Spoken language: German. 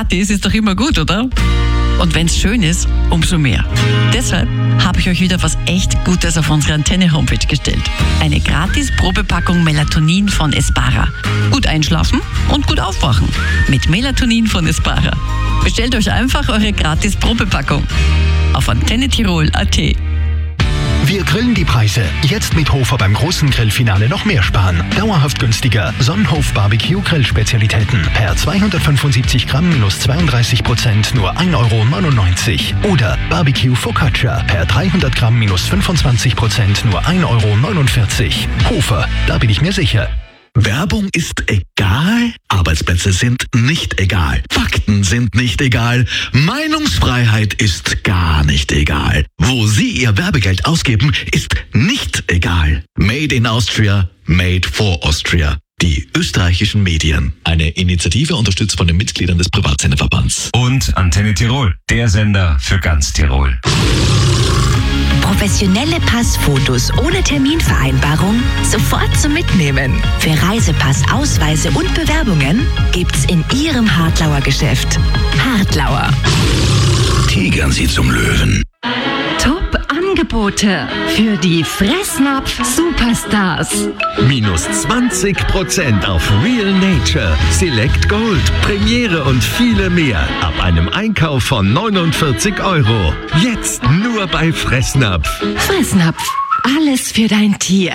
gratis ist doch immer gut, oder? Und wenn's schön ist, umso mehr. Deshalb habe ich euch wieder was echt Gutes auf unsere Antenne-Homepage gestellt. Eine gratis Probepackung Melatonin von Espara. Gut einschlafen und gut aufwachen. Mit Melatonin von Espara. Bestellt euch einfach eure gratis Probepackung auf antennetirol.at. Wir grillen die Preise. Jetzt mit Hofer beim großen Grillfinale noch mehr sparen. Dauerhaft günstiger. Sonnenhof Barbecue Grillspezialitäten. Per 275 Gramm minus 32% nur 1,99 €. Oder Barbecue Focaccia. Per 300 Gramm minus 25% nur 1,49 €. Hofer, da bin ich mir sicher. Werbung ist egal, Arbeitsplätze sind nicht egal, Fakten sind nicht egal, Meinungsfreiheit ist gar nicht egal. Wo Sie Ihr Werbegeld ausgeben, ist nicht egal. Made in Austria, made for Austria. Die österreichischen Medien. Eine Initiative unterstützt von den Mitgliedern des Privatsenderverbands. Und Antenne Tirol, der Sender für ganz Tirol. Professionelle Passfotos ohne Terminvereinbarung sofort zum Mitnehmen. Für Reisepass, Ausweise und Bewerbungen gibt's in Ihrem Hartlauer Geschäft. Hartlauer. Tigern Sie zum Löwen. Top-Angebote für die Fressnapf-Superstars. Minus 20% auf Real Nature, Select Gold, Premiere und viele mehr. Ab einem Einkauf von 49 €. Jetzt nur bei Fressnapf. Fressnapf. Alles für dein Tier.